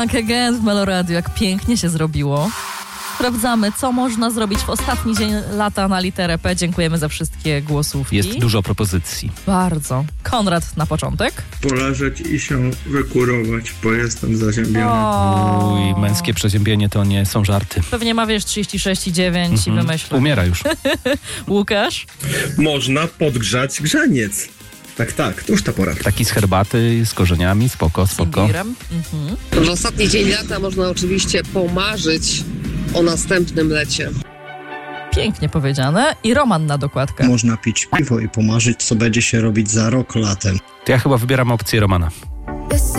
Again w Meloradiu, jak pięknie się zrobiło. Sprawdzamy, co można zrobić w ostatni dzień lata na literę P. Dziękujemy za wszystkie głosówki. Jest dużo propozycji. Bardzo. Konrad na początek. Poleżeć i się wykurować, bo jestem zaziębiony. Uj, męskie przeziębienie to nie są żarty. Pewnie ma, 36,9 i wymyśla. Umiera już. Łukasz? Można podgrzać grzaniec. Tak, to już ta pora. Taki z herbaty, z korzeniami, spoko. Imbirem. W ostatni dzień lata można oczywiście pomarzyć o następnym lecie. Pięknie powiedziane. I Roman na dokładkę. Można pić piwo i pomarzyć, co będzie się robić za rok latem. To ja chyba wybieram opcję Romana.